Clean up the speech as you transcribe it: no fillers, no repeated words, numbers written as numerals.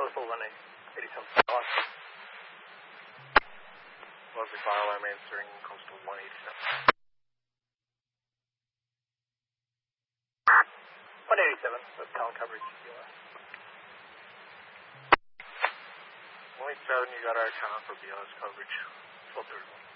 Coastal 187 South. Leslie fire alarm answering Coastal 187. 187, with town coverage. 187, you got our town for BLS coverage. 1231.